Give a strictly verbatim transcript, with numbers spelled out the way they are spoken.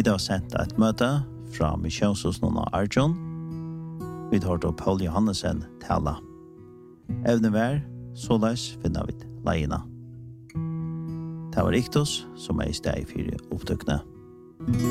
har sendt et møte fra Misjonshus noen av Arjun. Vi tar til Paul Johannesen tala. Evne vær, såleis finner vi leiene. Det var Riktos som er i steg for opptøkene.